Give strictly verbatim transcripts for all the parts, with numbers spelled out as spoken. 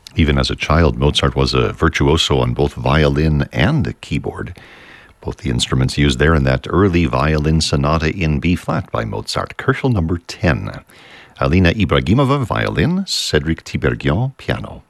Even as a child, Mozart was a virtuoso on both violin and keyboard. Both the instruments used there in that early violin sonata in B-flat by Mozart, Koelschel number ten. Alina Ibragimova, violin, Cedric Tiberghien, piano.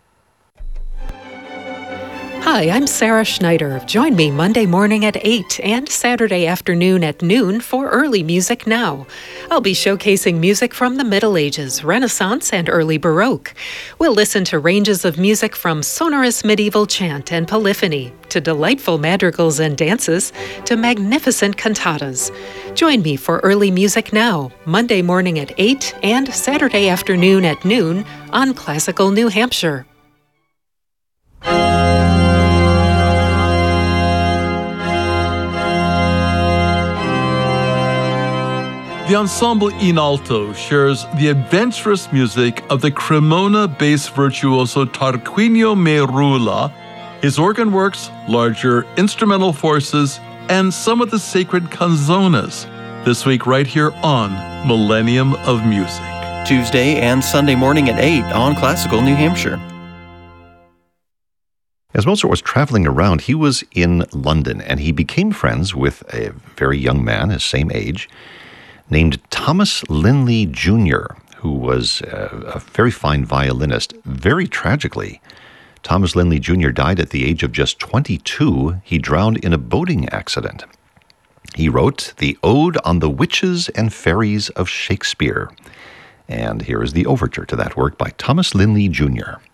Hi, I'm Sarah Schneider. Join me Monday morning at eight and Saturday afternoon at noon for Early Music Now. I'll be showcasing music from the Middle Ages, Renaissance, and early Baroque. We'll listen to ranges of music from sonorous medieval chant and polyphony, to delightful madrigals and dances, to magnificent cantatas. Join me for Early Music Now, Monday morning at eight and Saturday afternoon at noon on Classical New Hampshire. The ensemble in alto shares the adventurous music of the Cremona bass virtuoso Tarquinio Merula, his organ works, larger instrumental forces, and some of the sacred canzonas. This week right here on Millennium of Music. Tuesday and Sunday morning at eight on Classical New Hampshire. As Mozart was traveling around, he was in London, and he became friends with a very young man, his same age, named Thomas Linley Junior, who was a, a very fine violinist. Very tragically, Thomas Linley Junior died at the age of just twenty-two. He drowned in a boating accident. He wrote the Ode on the Witches and Fairies of Shakespeare. And here is the overture to that work by Thomas Linley Junior